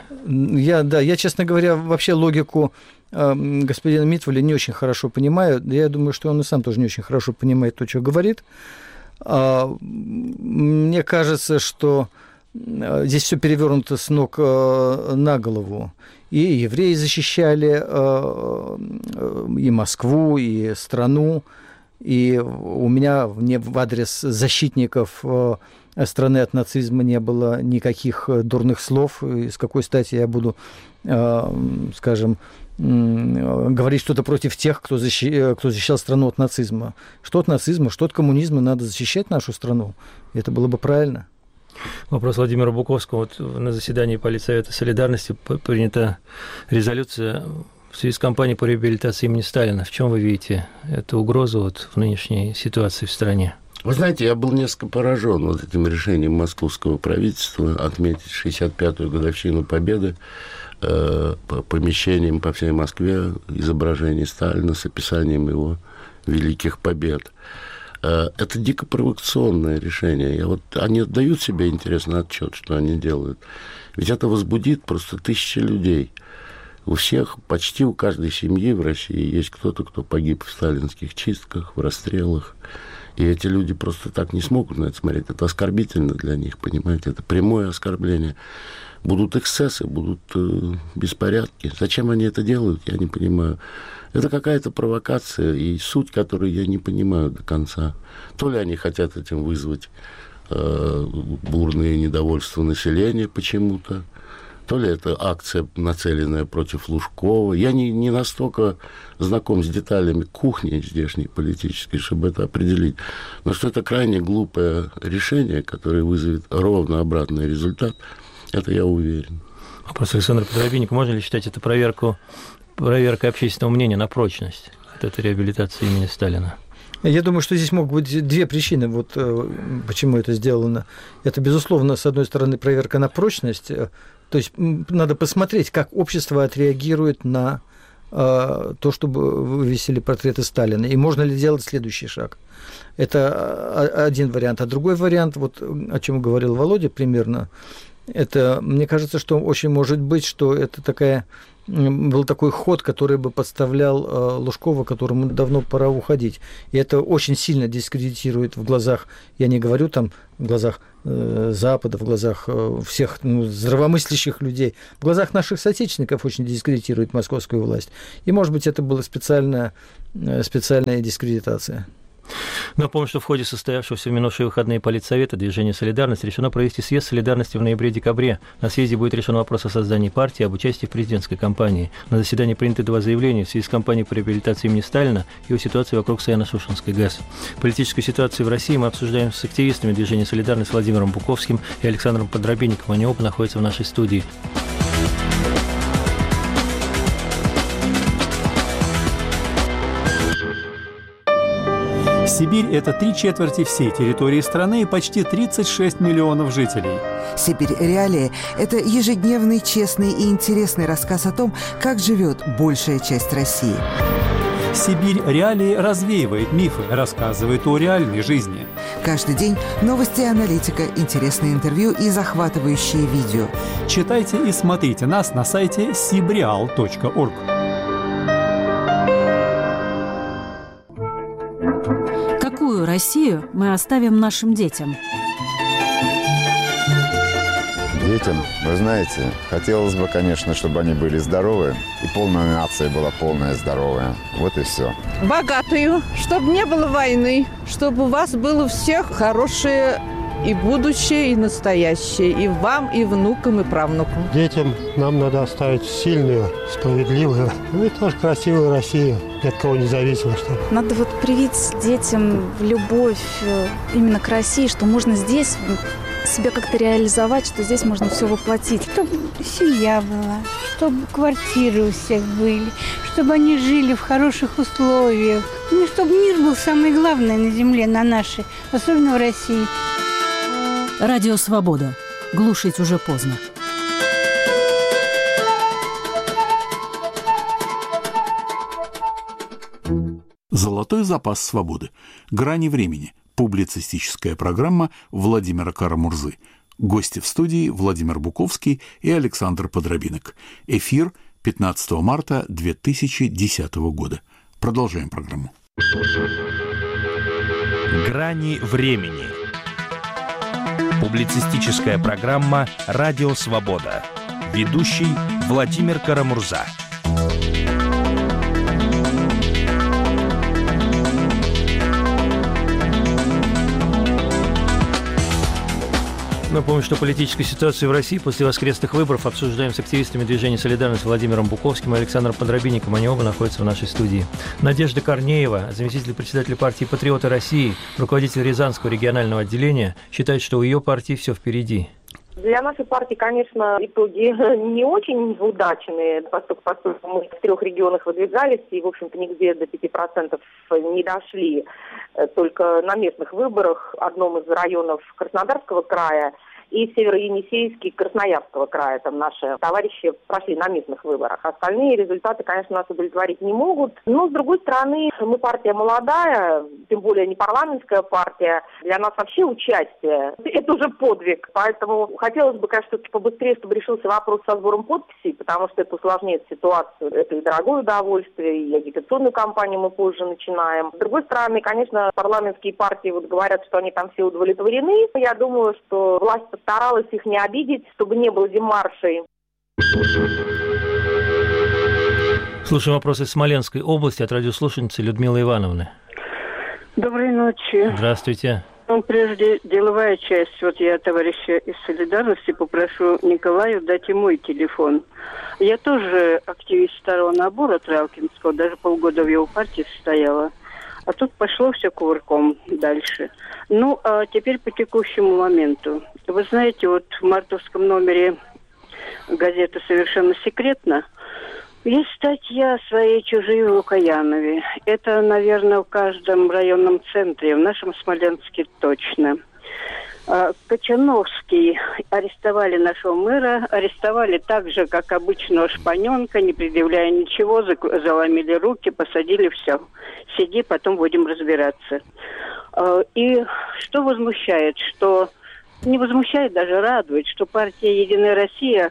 Я, честно говоря, вообще логику господина Митваля не очень хорошо понимаю. Я думаю, что он и сам тоже не очень хорошо понимает то, что говорит. Мне кажется, что здесь все перевернуто с ног на голову. И евреи защищали и Москву, и страну. И у меня в адрес защитников страны от нацизма не было никаких дурных слов. И с какой стати я буду, скажем, говорить что-то против тех, кто защищал страну от нацизма. Что от нацизма, что от коммунизма, надо защищать нашу страну. И это было бы правильно. Вопрос Владимира Буковского. Вот на заседании Политсовета солидарности принята резолюция в связи с кампанией по реабилитации имени Сталина. В чем вы видите эту угрозу вот в нынешней ситуации в стране? Вы знаете, я был несколько поражен вот этим решением московского правительства отметить 65-ю годовщину Победы помещением по всей Москве изображений Сталина с описанием его великих побед. Это дико провокационное решение. Они отдают себе, интересный отчет, что они делают. Ведь это возбудит просто тысячи людей. У всех, почти у каждой семьи в России есть кто-то, кто погиб в сталинских чистках, в расстрелах. И эти люди просто так не смогут на это смотреть. Это оскорбительно для них, понимаете? Это прямое оскорбление. Будут эксцессы, будут беспорядки. Зачем они это делают, я не понимаю. Это какая-то провокация, и суть которой я не понимаю до конца. То ли они хотят этим вызвать бурное недовольство населения почему-то, то ли это акция, нацеленная против Лужкова. Я не настолько знаком с деталями кухни здешней политической, чтобы это определить. Но что это крайне глупое решение, которое вызовет ровно обратный результат, это я уверен. Вопрос Александра Подробинника. Можно ли считать это проверкой общественного мнения на прочность от этой реабилитации имени Сталина? Я думаю, что здесь могут быть две причины, вот почему это сделано. Это, безусловно, с одной стороны, проверка на прочность. То есть надо посмотреть, как общество отреагирует на то, чтобы вывесили портреты Сталина. И можно ли делать следующий шаг. Это один вариант. А другой вариант, вот о чем говорил Володя примерно, это, мне кажется, что очень может быть, что это был такой ход, который бы подставлял Лужкова, которому давно пора уходить. И это очень сильно дискредитирует в глазах, я не говорю там в глазах Запада, в глазах всех здравомыслящих людей, в глазах наших соотечественников очень дискредитирует московскую власть. И, может быть, это была специальная дискредитация. Напомню, что в ходе состоявшегося в минувшие выходные политсовета движения «Солидарность» решено провести съезд «Солидарности» в ноябре-декабре. На съезде будет решен вопрос о создании партии и об участии в президентской кампании. На заседании приняты два заявления в связи с кампанией по реабилитации имени Сталина и о ситуации вокруг Саяно-Шушенской ГЭС. Политическую ситуацию в России мы обсуждаем с активистами движения «Солидарность» Владимиром Буковским и Александром Подробинником. Они оба находятся в нашей студии. Сибирь – это 3/4 всей территории страны и почти 36 миллионов жителей. «Сибирь. Реалии» – это ежедневный, честный и интересный рассказ о том, как живет большая часть России. «Сибирь. Реалии» развеивает мифы, рассказывает о реальной жизни. Каждый день новости и аналитика, интересные интервью и захватывающие видео. Читайте и смотрите нас на сайте sibreal.org. Какую Россию мы оставим нашим детям? Детям, вы знаете, хотелось бы, конечно, чтобы они были здоровы, и полная нация была полная здоровая. Вот и все. Богатую, чтобы не было войны, чтобы у вас было у всех хорошее и будущее, и настоящее, и вам, и внукам, и правнукам. Детям нам надо оставить сильную, справедливую, и тоже красивую Россию, ни от кого не зависимо. Чтобы. Надо вот привить детям любовь именно к России, что можно здесь себя как-то реализовать, что здесь можно все воплотить. Чтобы семья была, чтобы квартиры у всех были, чтобы они жили в хороших условиях. Ну, чтобы мир был самое главное на земле, на нашей, особенно в России. Радио «Свобода». Глушить уже поздно. «Золотой запас свободы». Грани времени. Публицистическая программа Владимира Карамурзы. Гости в студии Владимир Буковский и Александр Подробинок. Эфир 15 марта 2010 года. Продолжаем программу. Грани времени. Публицистическая программа «Радио Свобода». Ведущий Владимир Карамурза. Напомню, что политическую ситуацию в России после воскресных выборов обсуждаем с активистами движения «Солидарность» Владимиром Буковским и Александром Подробинником. Они оба находятся в нашей студии. Надежда Корнеева, заместитель председателя партии «Патриоты России», руководитель Рязанского регионального отделения, считает, что у ее партии все впереди. Для нашей партии, конечно, итоги не очень удачные, поскольку мы в 3 регионах выдвигались и, в общем-то, нигде до 5% не дошли. Только на местных выборах, одном из районов Краснодарского края и Северо-Енисейский Красноярского края. Там наши товарищи прошли на местных выборах. Остальные результаты, конечно, нас удовлетворить не могут. Но, с другой стороны, мы партия молодая, тем более не парламентская партия. Для нас вообще участие – это уже подвиг. Поэтому хотелось бы, конечно, побыстрее, чтобы решился вопрос со сбором подписей, потому что это усложняет ситуацию. Это и дорогое удовольствие, и агитационную кампанию мы позже начинаем. С другой стороны, конечно, парламентские партии вот говорят, что они там все удовлетворены. Я думаю, что власть старалась их не обидеть, чтобы не было демаршей. Слушаем вопросы из Смоленской области от радиослушательницы Людмилы Ивановны. Доброй ночи. Здравствуйте. Ну, прежде деловая часть. Вот я товарища из «Солидарности» попрошу Николаю дать ему мой телефон. Я тоже активист второго набора Тралкинского, даже полгода в его партии состояла. А тут пошло все кувырком дальше. Ну, а теперь по текущему моменту. Вы знаете, вот в мартовском номере газеты «Совершенно секретно» есть статья «Свои чужие в Лукоянове». Это, наверное, в каждом районном центре, в нашем Смоленске точно. Кочановский арестовали нашего мэра, арестовали так же, как обычного шпаненка, не предъявляя ничего, заломили руки, посадили, все. Сиди, потом будем разбираться. И что возмущает, что... Не возмущает, даже радует, что партия «Единая Россия»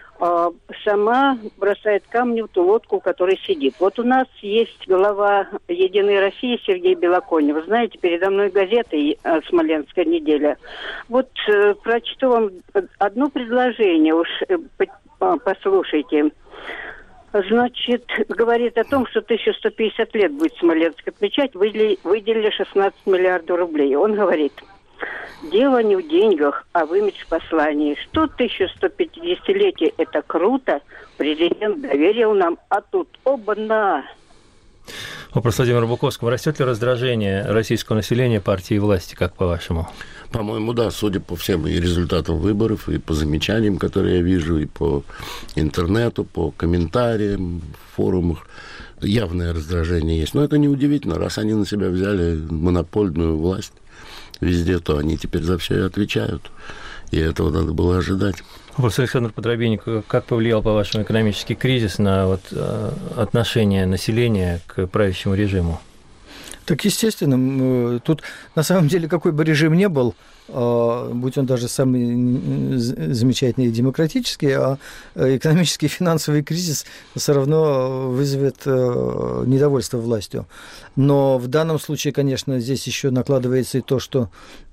сама бросает камни в ту лодку, в которой сидит. Вот у нас есть глава «Единой России» Сергей Белоконев. Знаете, передо мной газета «Смоленская неделя». Вот прочту вам одно предложение, уж послушайте. Значит, говорит о том, что 1150 лет будет Смоленская печать, выделили 16 миллиардов рублей. Он говорит... Дело не в деньгах, а в имидж-послании. Что 1150-летие – это круто. Президент доверил нам, а тут оба-на. Вопрос Владимира Буковского. Растет ли раздражение российского населения партии и власти, как по-вашему? По-моему, да, судя по всем и результатам выборов, и по замечаниям, которые я вижу, и по интернету, по комментариям, форумах, явное раздражение есть. Но это неудивительно, раз они на себя взяли монопольную власть везде, то они теперь за все и отвечают. И этого надо было ожидать. Вопрос Александр Подробинник. Как повлиял, по-вашему, экономический кризис на отношение населения к правящему режиму? Так, естественно, тут на самом деле какой бы режим ни был, будь он даже самый замечательный и демократический, а экономический и финансовый кризис все равно вызовет недовольство властью. Но в данном случае, конечно, здесь еще накладывается и то, что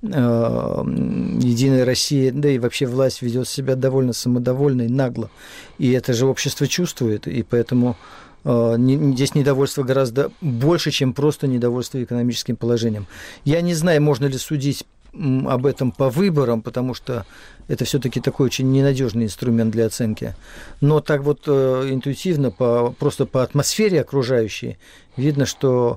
«Единая Россия», да и вообще власть ведет себя довольно самодовольно и нагло. И это же общество чувствует, и поэтому... Здесь недовольство гораздо больше, чем просто недовольство экономическим положением. Я не знаю, можно ли судить об этом по выборам, потому что это все-таки такой очень ненадежный инструмент для оценки. Но так вот интуитивно, просто по атмосфере окружающей, видно, что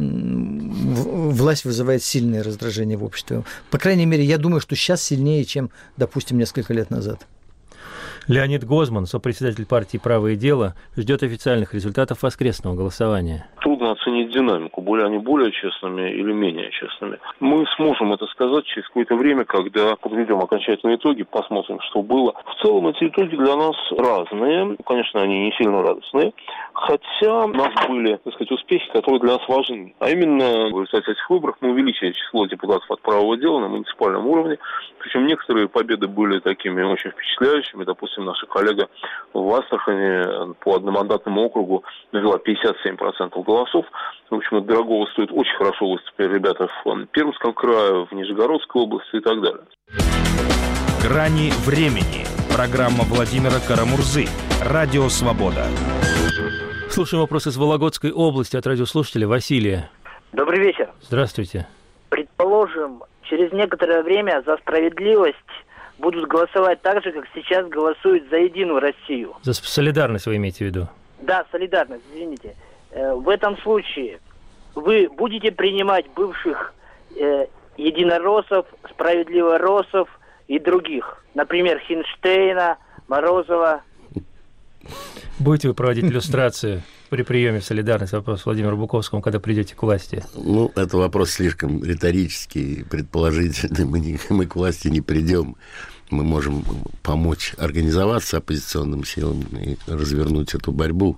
власть вызывает сильное раздражение в обществе. По крайней мере, я думаю, что сейчас сильнее, чем, допустим, несколько лет назад. Леонид Гозман, сопредседатель партии «Правое дело», ждет официальных результатов воскресного голосования. Трудно оценить динамику, были они более честными или менее честными. Мы сможем это сказать через какое-то время, когда подведем окончательные итоги, посмотрим, что было. В целом эти итоги для нас разные. Конечно, они не сильно радостные. Хотя у нас были, так сказать, успехи, которые для нас важны. А именно, в результате этих выборов мы увеличили число депутатов от «Правого дела» на муниципальном уровне. Причем некоторые победы были такими очень впечатляющими. Допустим, наша коллега в Астрахани по одномандатному округу навела 57% голосов. В общем, это дорогого стоит. Очень хорошо выступили ребята в Пермском крае, в Нижегородской области и так далее. «Грани времени». Программа Владимира Карамурзы. Радио «Свобода». Слушаем вопрос из Вологодской области от радиослушателя Василия. Добрый вечер. Здравствуйте. Предположим, через некоторое время за справедливость будут голосовать так же, как сейчас голосуют за «Единую Россию». За солидарность вы имеете в виду? Да, солидарность, извините. В этом случае вы будете принимать бывших единороссов, справедливороссов и других, например, Хинштейна, Морозова. Будете вы проводить иллюстрацию при приеме в солидарность? Вопрос Владимиру Буковскому, когда придете к власти. Ну, это вопрос слишком риторический, предположительный. Мы к власти не придем. Мы можем помочь организоваться оппозиционным силам и развернуть эту борьбу.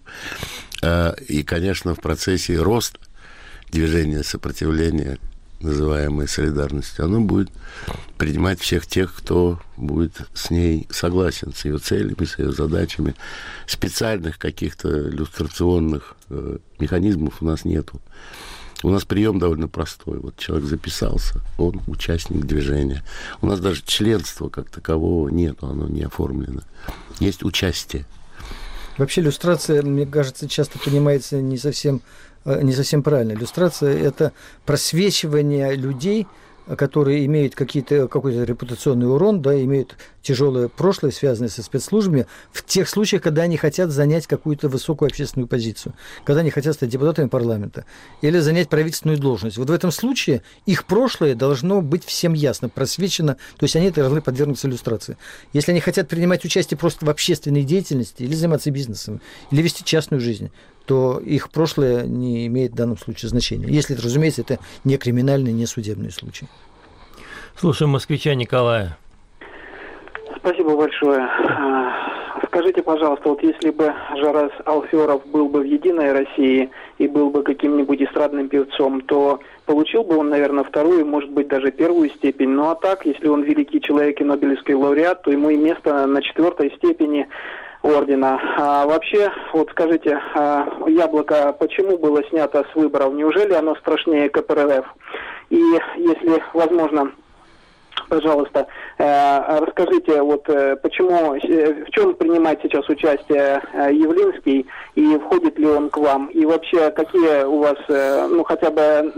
И, конечно, в процессе роста движения сопротивления, называемой солидарностью, оно будет принимать всех тех, кто будет с ней согласен, с ее целями, с ее задачами. Специальных каких-то иллюстрационных механизмов у нас нету. У нас прием довольно простой. Вот человек записался, он участник движения. У нас даже членства как такового нету, оно не оформлено. Есть участие. Вообще иллюстрация, мне кажется, часто понимается не совсем правильно. Иллюстрация – это просвечивание людей которые имеют какой-то репутационный урон, да, имеют тяжелое прошлое, связанное со спецслужбами, в тех случаях, когда они хотят занять какую-то высокую общественную позицию, когда они хотят стать депутатами парламента или занять правительственную должность. Вот в этом случае их прошлое должно быть всем ясно, просвечено, то есть они должны подвергнуться иллюстрации. Если они хотят принимать участие просто в общественной деятельности или заниматься бизнесом, или вести частную жизнь, то их прошлое не имеет в данном случае значения. Если, разумеется, это не криминальный, не судебный случай. Слушаем москвича Николая. Спасибо большое. Скажите, пожалуйста, вот если бы Жарас Алферов был бы в «Единой России» и был бы каким-нибудь эстрадным певцом, то получил бы он, наверное, вторую, может быть, даже первую степень. Ну а так, если он великий человек и Нобелевский лауреат, то ему и место на 4-й степени ордена. А вообще, вот скажите, «Яблоко» почему было снято с выборов? Неужели оно страшнее КПРФ? И если возможно, пожалуйста, расскажите, вот почему, в чем принимает сейчас участие Явлинский и входит ли он к вам? И вообще, какие у вас, ну хотя бы